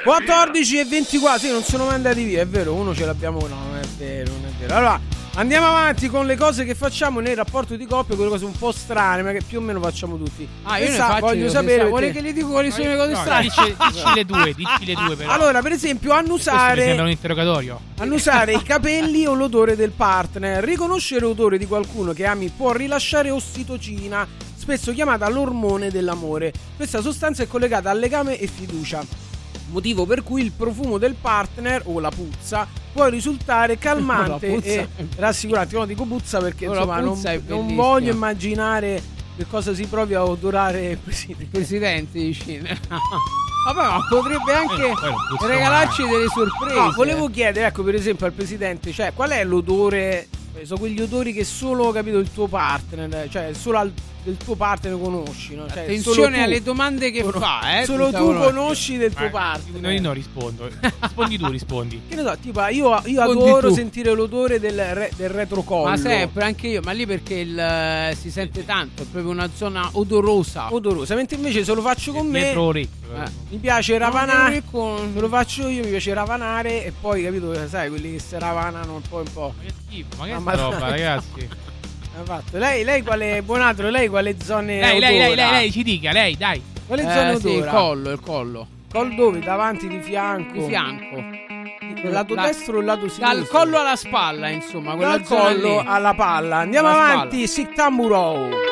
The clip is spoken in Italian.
14:24. Sì, non sono mai andati via, è vero, uno ce l'abbiamo. No, non è vero, non è vero. Allora, andiamo avanti con le cose che facciamo nel rapporto di coppia, quelle cose un po' strane, ma che più o meno facciamo tutti. Io ne faccio, voglio sapere. Vuole che gli dico quali sono le cose strane? Dici le due però. Allora, per esempio, annusare. Mi sembra un interrogatorio. Annusare i capelli o l'odore del partner. Riconoscere l'odore di qualcuno che ami può rilasciare ossitocina, spesso chiamata l'ormone dell'amore. Questa sostanza è collegata al legame e fiducia, motivo per cui il profumo del partner o la puzza può risultare calmante e rassicurante. No, dico puzza perché insomma non voglio immaginare che cosa si provi a odorare il presidente dici. Vabbè, ma potrebbe anche regalarci delle sorprese. No, volevo chiedere, ecco, per esempio al presidente, cioè, qual è l'odore? Sono quegli odori che solo, capito, il tuo partner, cioè solo del tuo partner conosci, no? Cioè, attenzione alle domande che fa, solo tu conosci del tuo partner. Io non rispondo. Rispondi. Che ne so, tipo io adoro sentire l'odore del retrocollo. Ma sempre, anche io, ma lì perché si sente tanto, è proprio una zona odorosa. Mentre invece se lo faccio con me mi piace ravanare, se lo faccio io mi piace ravanare e poi, capito, sai, quelli che si ravanano un po'. Ma che schifo, ma che roba, ragazzi. Fatto. Lei quale Buonatro, lei quale zone lei ci dica, lei, dai. Quale zone odora? Il collo. Collo dove? Davanti, di fianco? Di fianco. Il lato destro o il lato sinistro? Dal collo alla spalla, insomma, dal collo alla palla. Andiamo avanti, Sictamuro.